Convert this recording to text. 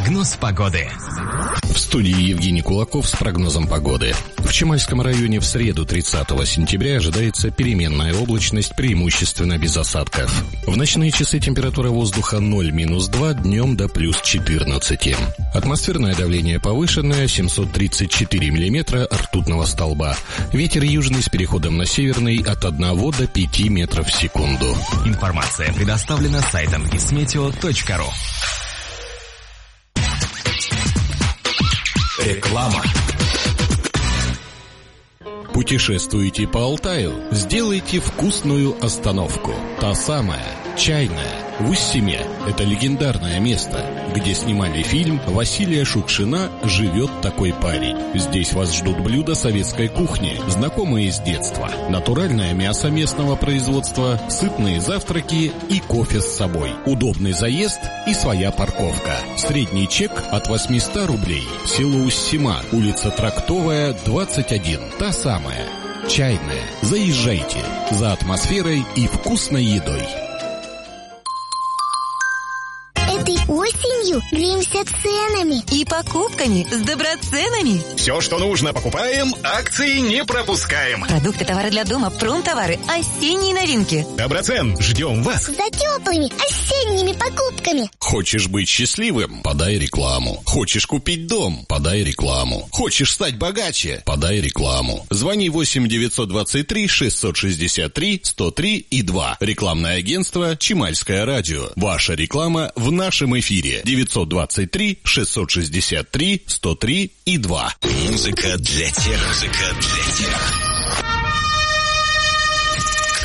Прогноз погоды. В студии Евгений Кулаков с прогнозом погоды. В Чимальском районе в среду 30 сентября ожидается переменная облачность, преимущественно без осадков. В ночные часы температура воздуха 0-2, днем до плюс 14. Атмосферное давление повышенное, 734 миллиметра ртутного столба. Ветер южный с переходом на северный от 1 до 5 метров в секунду. Информация предоставлена сайтом ismeteo.ru. Реклама. Путешествуете по Алтаю? Сделайте вкусную остановку. Та самая, чайная, в Уссиме. Это легендарное место, где снимали фильм «Василия Шукшина. Живет такой парень». Здесь вас ждут блюда советской кухни, знакомые с детства. Натуральное мясо местного производства, сытные завтраки и кофе с собой. Удобный заезд и своя парковка. Средний чек от 800 рублей. Село Уссима, улица Трактовая, 21. Та самая, чайная. Заезжайте за атмосферой и вкусной едой. Этой осенью греемся ценами и покупками с доброценами. Все, что нужно, покупаем, акции не пропускаем. Продукты, товары для дома, промтовары, осенние новинки. Доброцен, ждем вас за теплыми осенними покупками. Хочешь быть счастливым? Подай рекламу. Хочешь купить дом? Подай рекламу. Хочешь стать богаче? Подай рекламу. Звони 8 923 663 103 и 2. Рекламное агентство «Чимальское радио». Ваша реклама в нашем эфире. 923 663 103 и 2. Музыка для тех.